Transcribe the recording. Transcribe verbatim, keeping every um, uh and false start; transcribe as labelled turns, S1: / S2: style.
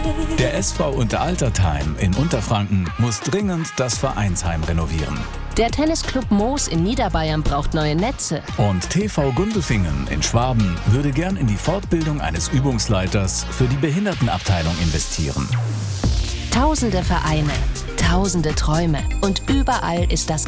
S1: Der S V Unteraltertheim in Unterfranken muss dringend das Vereinsheim renovieren.
S2: Der Tennisclub Moos in Niederbayern braucht neue Netze.
S1: Und T V Gundelfingen in Schwaben würde gern in die Fortbildung eines Übungsleiters für die Behindertenabteilung investieren.
S2: Tausende Vereine, tausende Träume und überall ist das